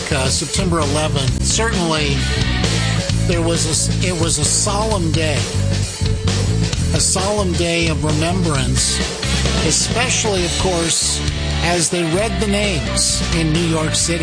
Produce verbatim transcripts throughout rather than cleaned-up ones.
America, September eleventh, certainly there was a, it was a solemn day, a solemn day of remembrance, especially, of course, as they read the names in New York City.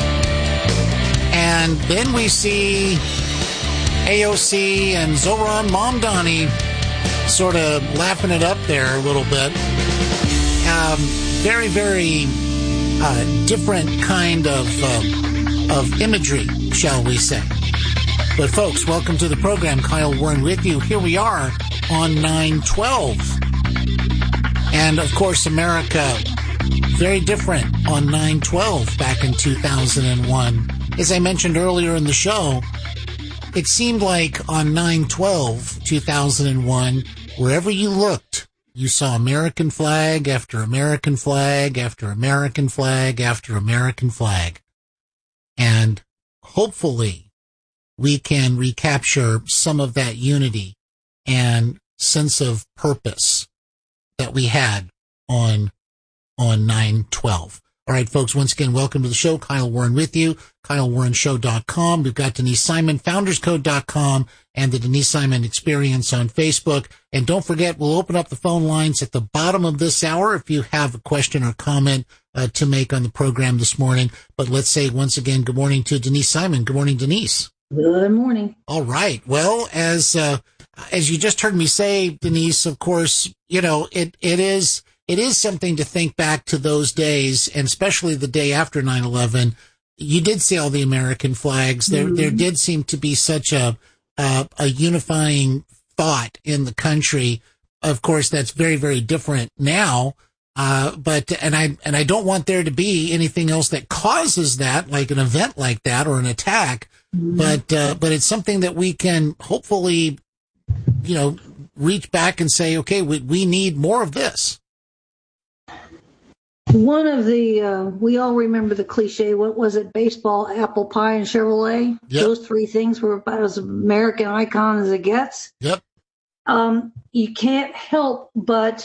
And then we see A O C and Zohran Mamdani sort of laughing it up there a little bit. Um, very, very uh, different kind of uh, of imagery, shall we say. But folks, welcome to the program. Kyle Warren with you. Here we are on nine twelve. And of course, America, very different on nine twelve back in two thousand one. As I mentioned earlier in the show, it seemed like on nine twelve two thousand one, wherever you looked, you saw American flag after American flag after American flag after American flag. And hopefully we can recapture some of that unity and sense of purpose that we had on on nine twelve. All right, folks, once again, welcome to the show. Kyle Warren with you, Kyle Warren Show dot com. We've got Denise Simon, Founders Code dot com, and the Denise Simon Experience on Facebook. And don't forget, we'll open up the phone lines at the bottom of this hour if you have a question or comment uh, to make on the program this morning. But let's say once again, good morning to Denise Simon. Good morning, Denise. Good morning. All right. Well, as uh, as you just heard me say, Denise, of course, you know, it it is... It is something to think back to those days, and especially the day after nine eleven. You did see all the American flags. There, mm-hmm. there did seem to be such a, a a unifying thought in the country. Of course, that's very, very different now. Uh, but and I and I don't want there to be anything else that causes that, like an event like that or an attack. Mm-hmm. But uh, but it's something that we can hopefully, you know, reach back and say, okay, we we need more of this. One of the, uh, we all remember the cliche, what was it, baseball, apple pie, and Chevrolet? Yep. Those three things were about as American icon as it gets. Yep. Um, you can't help but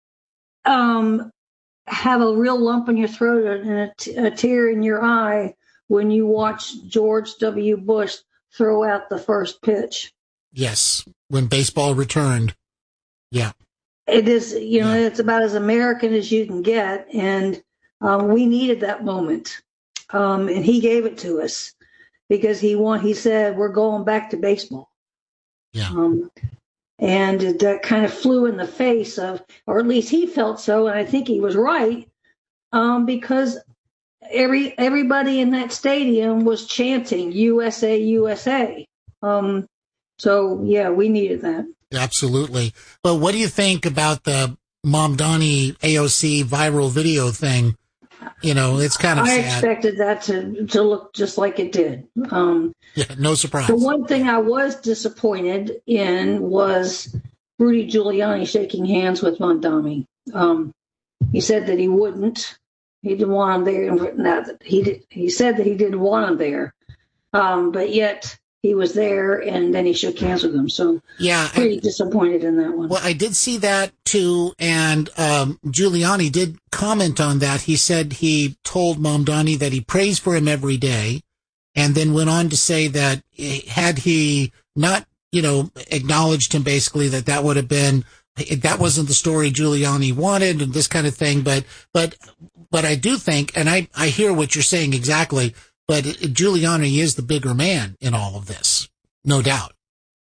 um, have a real lump in your throat and a, t- a tear in your eye when you watch George W. Bush throw out the first pitch. Yes, when baseball returned. Yeah. It is, you know, yeah. It's about as American as you can get, and um, we needed that moment, um, and he gave it to us because he want. He said, "We're going back to baseball," yeah, um, and that kind of flew in the face of, or at least he felt so, and I think he was right, um, because every everybody in that stadium was chanting "U S A, U S A." Um, so yeah, we needed that. Absolutely. Well, what do you think about the Mamdani A O C viral video thing? You know, it's kind of I sad. expected that to, to look just like it did. Um, yeah, no surprise. The one thing I was disappointed in was Rudy Giuliani shaking hands with Mamdani. Um, he said that he wouldn't. He didn't want him there. Now, he did, he said that he didn't want him there, um, but yet he was there, and then he shook hands with him. So yeah, pretty I, disappointed in that one. Well, I did see that too, and um, Giuliani did comment on that. He said he told Mamdani that he prays for him every day, and then went on to say that had he not, you know, acknowledged him, basically that that would have been that wasn't the story Giuliani wanted, and this kind of thing. But but but I do think, and I I hear what you're saying exactly. But Giuliani is the bigger man in all of this, no doubt.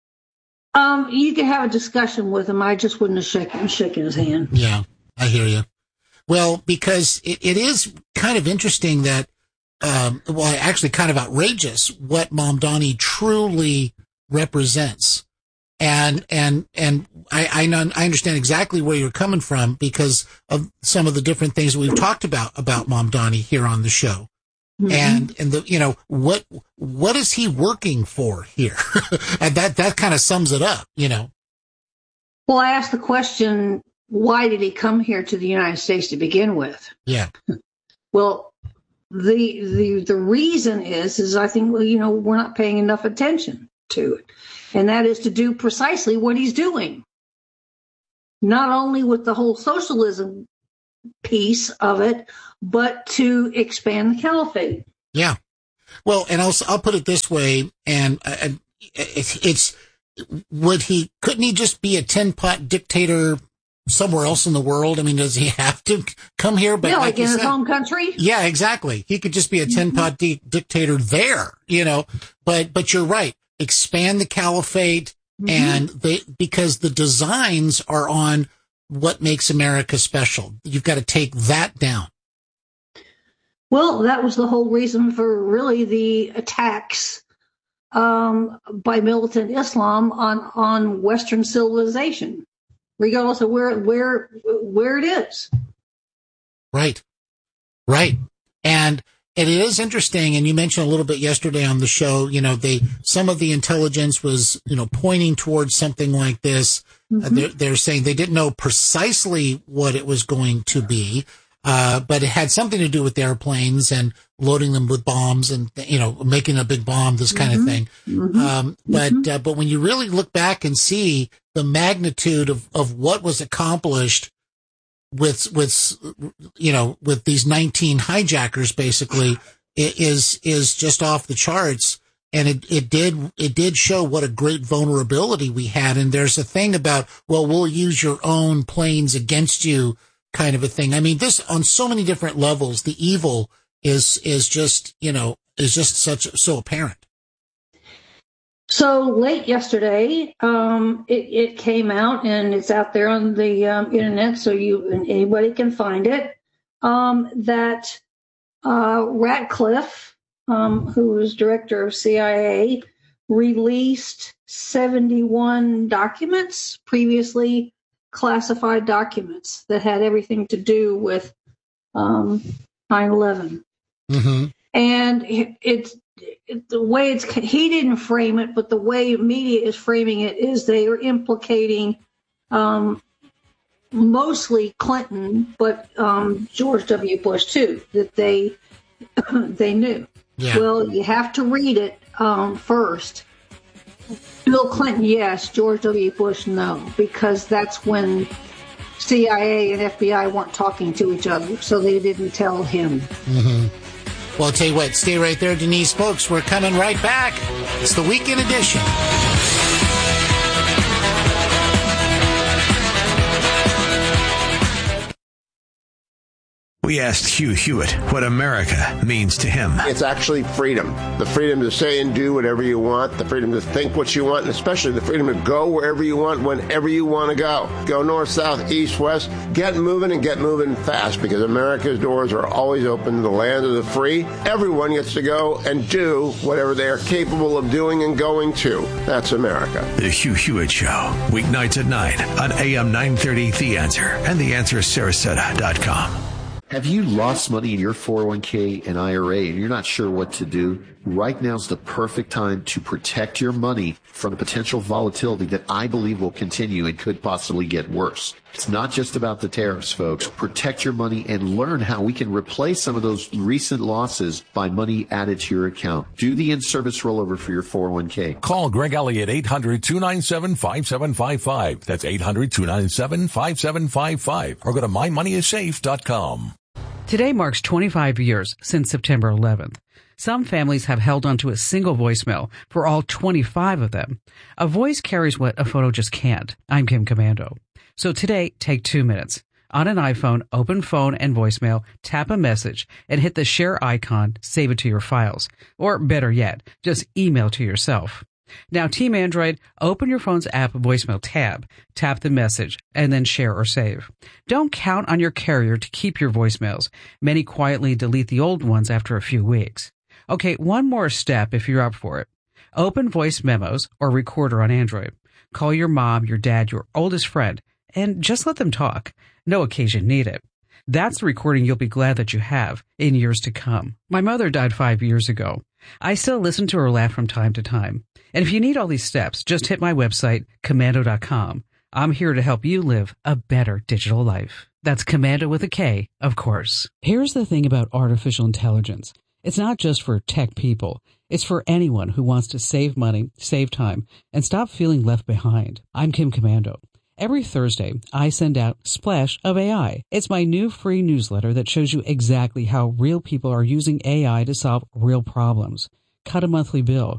Um, you could have a discussion with him. I just wouldn't have shaken, shaken his hand. Yeah, I hear you. Well, because it, it is kind of interesting that, um, well, actually kind of outrageous what Mamdani truly represents. And, and, and I, I, know, I understand exactly where you're coming from because of some of the different things we've talked about, about Mamdani here on the show. Mm-hmm. And, and the, you know, what, what is he working for here? And that, that kind of sums it up, you know. Well, I asked the question, why did he come here to the United States to begin with? Yeah. Well, the, the, the reason is, is I think, well, you know, we're not paying enough attention to it. And that is to do precisely what he's doing. Not only with the whole socialism piece of it, but to expand the caliphate. Yeah. Well, and I'll, I'll put it this way, and uh, it's, it's, would he, couldn't he just be a tin pot dictator somewhere else in the world? I mean, does he have to come here? But yeah, like, like in his said, home country? Yeah, exactly. He could just be a tin pot di- dictator there, you know, but, but you're right. Expand the caliphate mm-hmm. and they, because the designs are on what makes America special. You've got to take that down. Well, that was the whole reason for really the attacks um, by militant Islam on, on Western civilization, regardless of where where where it is. Right, right, and and it is interesting. And you mentioned a little bit yesterday on the show. You know, they some of the intelligence was you know pointing towards something like this. Mm-hmm. Uh, they're, they're saying they didn't know precisely what it was going to be. Uh, but it had something to do with the airplanes and loading them with bombs and, you know, making a big bomb, this kind mm-hmm. of thing. Mm-hmm. Um, but, mm-hmm. uh, but when you really look back and see the magnitude of, of what was accomplished with, with, you know, with these nineteen hijackers, basically, it is, is just off the charts. And it, it did, it did show what a great vulnerability we had. And there's a thing about, well, we'll use your own planes against you. Kind of a thing. I mean, this on so many different levels, the evil is, is just, you know, is just such, so apparent. So late yesterday, um, it, it came out and it's out there on the um, internet. So you, anybody can find it, um, that, uh, Ratcliffe, um, who was director of C I A, released seventy-one documents previously classified documents that had everything to do with um, nine eleven. Mm-hmm. And it, it's it, the way it's, he didn't frame it, but the way media is framing it is they are implicating um, mostly Clinton, but um, George W. Bush too, that they, they knew. Yeah. Well, you have to read it um, first. Bill Clinton, yes. George W. Bush, no, because that's when C I A and F B I weren't talking to each other, so they didn't tell him. Mm-hmm. Well, I'll tell you what, stay right there, Denise. Folks, we're coming right back. It's the Weekend Edition. We asked Hugh Hewitt what America means to him. It's actually freedom. The freedom to say and do whatever you want, the freedom to think what you want, and especially the freedom to go wherever you want, whenever you want to go. Go north, south, east, west. Get moving and get moving fast, because America's doors are always open to the land of the free. Everyone gets to go and do whatever they are capable of doing and going to. That's America. The Hugh Hewitt Show, weeknights at nine on A M nine thirty The Answer and the answer sarasota dot com. Have you lost money in your four oh one k and I R A and you're not sure what to do? Right now is the perfect time to protect your money from the potential volatility that I believe will continue and could possibly get worse. It's not just about the tariffs, folks. Protect your money and learn how we can replace some of those recent losses by money added to your account. Do the in-service rollover for your four oh one k. Call Greg Elliott, eight hundred, two nine seven, five seven five five. That's eight hundred, two nine seven, five seven five five. Or go to my money is safe dot com. Today marks twenty-five years since September eleventh. Some families have held onto a single voicemail for all twenty-five of them. A voice carries what a photo just can't. I'm Kim Komando. So today, take two minutes. On an iPhone, open phone and voicemail, tap a message, and hit the share icon, save it to your files. Or better yet, just email to yourself. Now, Team Android, open your phone's app voicemail tab, tap the message, and then share or save. Don't count on your carrier to keep your voicemails. Many quietly delete the old ones after a few weeks. Okay, one more step if you're up for it. Open voice memos or recorder on Android. Call your mom, your dad, your oldest friend, and just let them talk. No occasion needed. That's the recording you'll be glad that you have in years to come. My mother died five years ago. I still listen to her laugh from time to time. And if you need all these steps, just hit my website, komando dot com. I'm here to help you live a better digital life. That's Komando with a K, of course. Here's the thing about artificial intelligence. It's not just for tech people. It's for anyone who wants to save money, save time, and stop feeling left behind. I'm Kim Komando. Every Thursday, I send out Splash of A I. It's my new free newsletter that shows you exactly how real people are using A I to solve real problems. Cut a monthly bill.